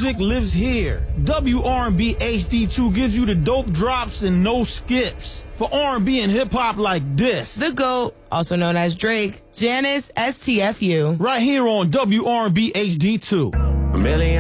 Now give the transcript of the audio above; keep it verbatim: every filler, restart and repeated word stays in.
music lives here. W R and B H D two gives you the dope drops and no skips. For R and B and hip-hop like this. The GOAT, also known as Drake, Janice S T F U. Right here on W R and B H D two. A million